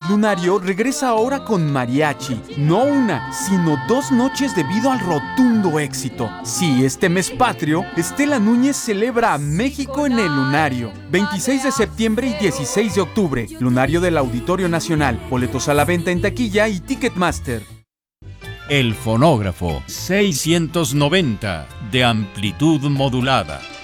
Lunario regresa ahora con mariachi. No una, sino 2 noches debido al rotundo éxito. Sí, este mes patrio, Estela Núñez celebra a México en el Lunario. 26 de septiembre y 16 de octubre. Lunario del Auditorio Nacional. Boletos a la venta en taquilla y Ticketmaster. El fonógrafo 690 de amplitud modulada.